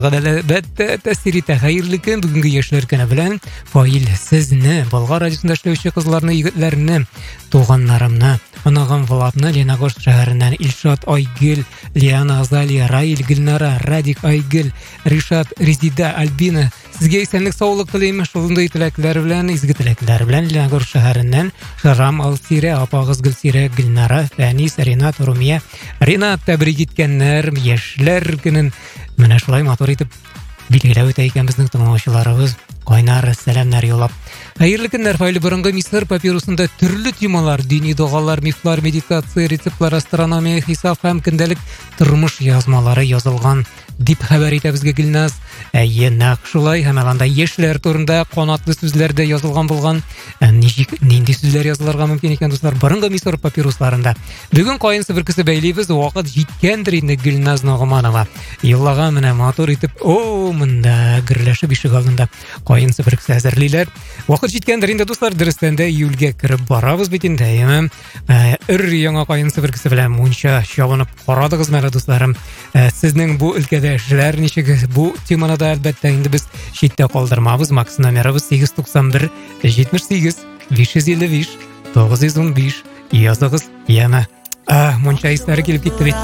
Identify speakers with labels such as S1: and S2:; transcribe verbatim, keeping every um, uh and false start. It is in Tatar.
S1: Әлбәттә, тәэсир итә. Хәерле көн бүгенге яшьләр көне белән Фаил сезне, Болгар радиосында эшләүче кызларны, егетләрне, туганнарымны, анагым Владны, Леногорск шәһәреннән Илшат, Айгөл, Лиана, Азалия, Раил, Гөлнара, Радик, Айгөл, Ришат, Резида, Альбина. Сезгә исәнлек, саулык теләйм. Шулай теләкләр белән, изге теләкләр белән Леногорск шәһәреннән Шарам, Алсирә, апагыз Гөлсирә, Гөлнара, Фәнис, Ринат, Румия. Ринат тәбрик иткәннәр, яшьләр көнен менә шулай матур итеп билгеләп үтә икән безнең тыңлаучыларыбыз. Кайнар сәламнар юллап. Хәерле көннәр. Фаил борынгы Мисыр папирусында төрле темалар, дини догалар, мифлар, медитация, рецептлар, астрономия, хисап һәм көндәлек тормыш язмалары язылган дип хәбәр итә безгә Гөлназ. Әйе, нәкъ шулай. Һәм аланда яшьләр турында канатлы сүзләр дә язылган булган. Ничек, нинди сүзләр язылырга мөмкин икән дуслар? Борынгы Мисыр папирусларында. Бүген кайын сыбыркысы бәйлибез, вакыт җиткәндер инде Гөлназ Ногманова. Еллага менә матур итеп, о, монда гөрләшеп ишек алдында кайын сыбыркысы әзерлиләр. Вакыт җиткәндер инде дуслар, дөрестән дә июльгә кереп барабыз бит инде. Өр яңа кайын сыбыркысы белән мунча чабынып карадыгыз мәле дусларым. Сезнең бу өлкәдә эшләр ничек? Бу теманы да әлбәттә инде без читтә калдырмабыз. Макс номерыбыз сигез туксан бер җитмеш сигез биш йөз илле биш тугыз йөз унбиш. Языгыз, яме. А, мунча исләре килеп китте бит.